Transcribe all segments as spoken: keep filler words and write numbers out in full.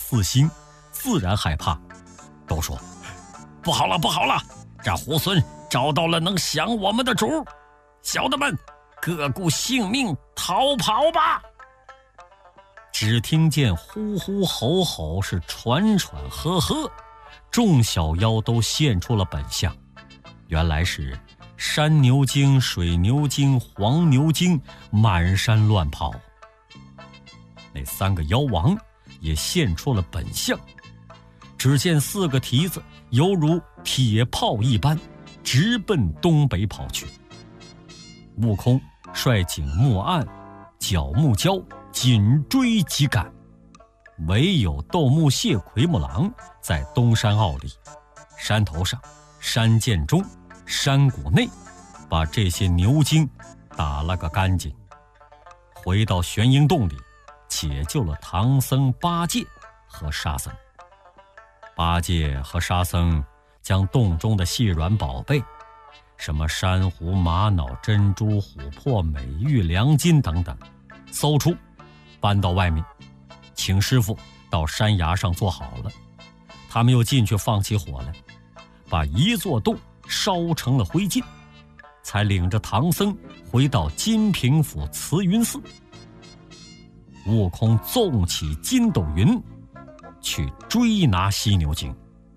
四心，自然害怕，都说不好了不好了，这猢狲找到了能降我们的主，小的们各顾性命逃跑吧。只听见呼呼吼吼，是喘喘呵呵，众小妖都现出了本相，原来是山牛精、水牛精、黄牛精满山乱跑。那三个妖王也现出了本相，只见四个蹄子犹如铁炮一般，直奔东北跑去。悟空率景木案、角木蛟紧追急赶，唯有斗木蟹、奎木狼在东山坳里、山头上、山涧中、山谷内把这些牛精打了个干净，回到玄阴洞里解救了唐僧、八戒和沙僧。八戒和沙僧将洞中的细软宝贝，什么珊瑚、玛瑙、珍珠、琥珀、美玉、良金等等，搜出搬到外面，请师傅到山崖上做好了。他们又进去放起火来，把一座洞烧成了灰烬，才领着唐僧回到金平府慈云寺。悟空纵起筋斗云去追拿犀牛精，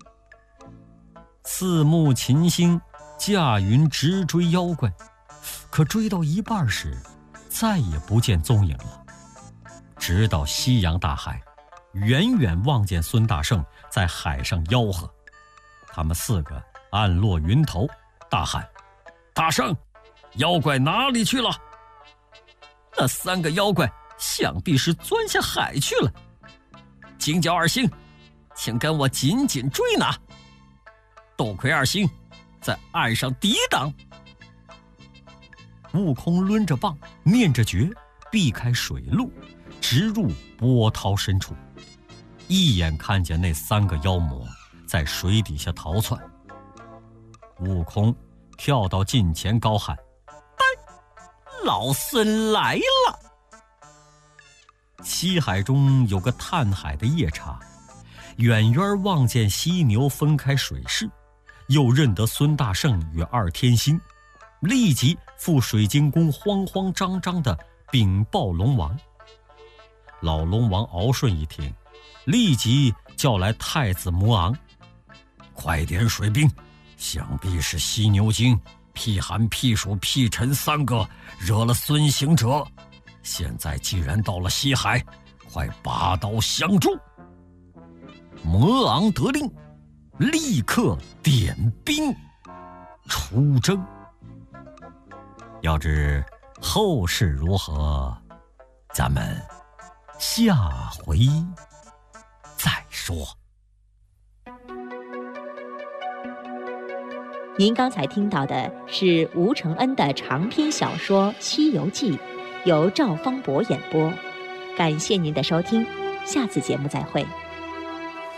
四目秦星驾云直追妖怪，可追到一半时再也不见踪影了。直到夕阳大海，远远望见孙大圣在海上吆喝，他们四个暗落云头，大喊：大圣，妖怪哪里去了？那三个妖怪想必是钻下海去了。金角二星，请跟我紧紧追拿，斗魁二星在岸上抵挡。悟空抡着棒，念着诀，避开水路，直入波涛深处，一眼看见那三个妖魔在水底下逃窜。悟空跳到近前高喊：老孙来了！西海中有个探海的夜叉，远远望见犀牛分开水势，又认得孙大圣与二天星，立即赴水晶宫慌慌张张地禀报龙王。老龙王敖顺一听，立即叫来太子魔昂，快点水兵，想必是犀牛精、屁寒、屁暑、屁沉三个惹了孙行者，现在既然到了西海，快拔刀相助。魔昂得令，立刻点兵出征。要知后事如何，咱们下回再说。 您刚才听到的是吴承恩的长篇小说《西游记》，由赵方博演播。感谢您的收听，下次节目再会。